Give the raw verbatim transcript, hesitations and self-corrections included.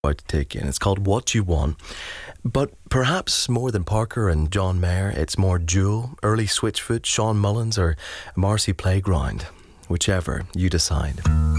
about to take in. It's called What You Want. But perhaps more than Parker and John Mayer, it's more Jewel, early Switchfoot, Sean Mullins, or Marcy Playground. Whichever you decide.